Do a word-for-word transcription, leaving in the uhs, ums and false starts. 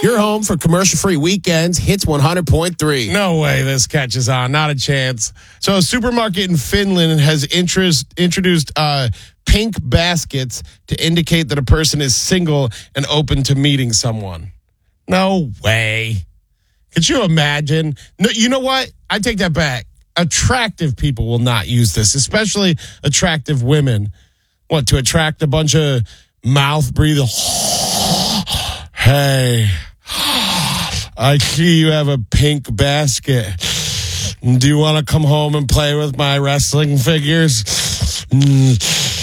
Your home for commercial-free weekends, Hits one hundred point three. No way this catches on. Not a chance. So a supermarket in Finland has interest, introduced uh, pink baskets to indicate that a person is single and open to meeting someone. No way. Could you imagine? No, you know what? I take that back. Attractive people will not use this, especially attractive women. What, to attract a bunch of mouth breathing? Hey, I see you have a pink basket. Do you want to come home and play with my wrestling figures?